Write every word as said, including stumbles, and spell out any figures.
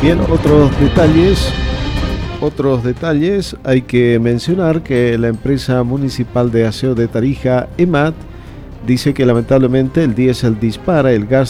Bien, otros detalles, otros detalles, hay que mencionar que la empresa municipal de aseo de Tarija, EMAT, dice que lamentablemente el diésel dispara el gas